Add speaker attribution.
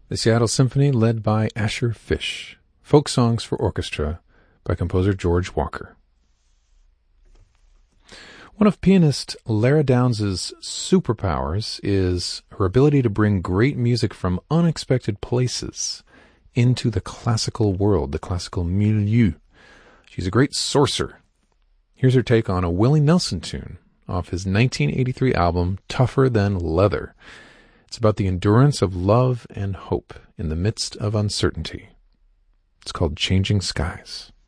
Speaker 1: The Seattle Symphony, led by Asher Fish. Folk Songs for Orchestra by composer George Walker. One of pianist Lara Downs' superpowers is her ability to bring great music from unexpected places into the classical world, the classical milieu. She's a great sorcerer. Here's her take on a Willie Nelson tune off his 1983 album, Tougher Than Leather. It's about the endurance of love and hope in the midst of uncertainty. It's called Changing Skies.